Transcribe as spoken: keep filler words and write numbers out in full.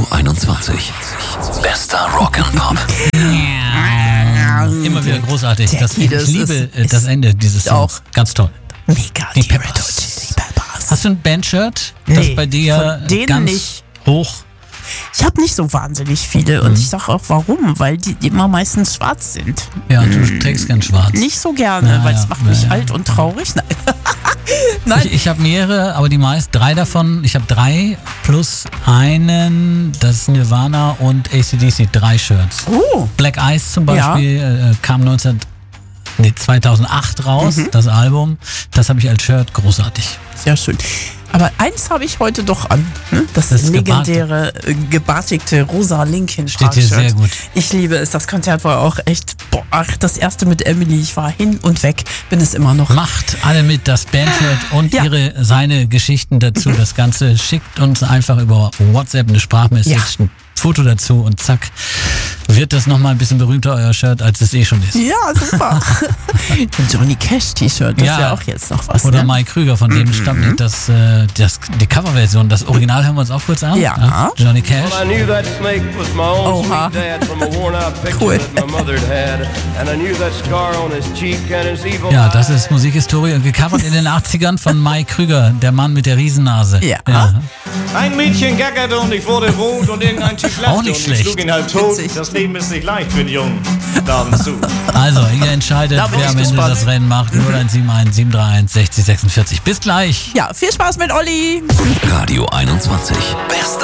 Radio einundzwanzig. Bester Rock'n'Pop. Immer wieder großartig. Der Das, Lied ich ist- liebe ist- äh, das Ende dieses Songs. Ganz toll. Mega, Die die Red Peppers. Hot Chili Peppers. Hast du ein Bandshirt, das Nee, bei dir von denen ganz nicht. hoch? Ich habe nicht so wahnsinnig viele Mhm. und ich sag auch warum, weil die immer meistens schwarz sind. Ja, du trägst gern schwarz. Nicht so gerne, Ja, weil ja, es macht ja, mich ja. alt und traurig. Nein. Nein. Ich, ich habe mehrere, aber die meisten, drei davon, ich habe drei plus einen, das ist Nirvana und A C D C, drei Shirts. Oh, Black Ice zum Beispiel äh, kam neunzehn, nee, zweitausendacht raus, Mhm. das Album. Das habe ich als Shirt, großartig. sehr schön. Aber eins habe ich heute doch an. Ne? Das, Das legendäre, äh, gebartigte rosa Linkin Steht Park dir Shirt. sehr gut. Ich liebe es. Das Konzert war auch echt, boah, ach, das erste mit Emily. Ich war hin und weg, bin es immer noch. Macht alle mit, das Bandshirt und Ja. ihre, seine Geschichten dazu. Das Ganze schickt uns einfach über WhatsApp eine Sprachmessage, Ja. ein Foto dazu und zack, wird das nochmal ein bisschen berühmter, euer Shirt, als es eh schon ist. Ja, super. Ein Johnny Cash T-Shirt, das Ja. wäre auch jetzt noch was. Oder ne? Mike Krüger, von dem stammt das, äh, das, die Coverversion. Das Original hören wir uns auch kurz an. Ja. Johnny Cash. Well, I knew that snake was my own Oha. sweet dad from a worn-out picture Cool. that my mother had had. And I knew that scar on his cheek and his evil Ja, das eye. ist Musikhistorie und gecovert in den achtzigern von Mike Krüger, der Mann mit der Riesennase. Ja. Ein Mädchen gackerte und ich wurde rot und irgendein Typ lachte Auch nicht und schlecht. ich schlug ihn halb tot. Witzig. Das Leben ist nicht leicht für den Jungen. Daumen zu. Also, ihr entscheidet, Da bin wer ich am Ende gespannt. das Rennen macht. null eins sieben eins sieben drei eins sechzig sechsundvierzig. Bis gleich. Ja, viel Spaß mit Olli. Radio einundzwanzig. Bester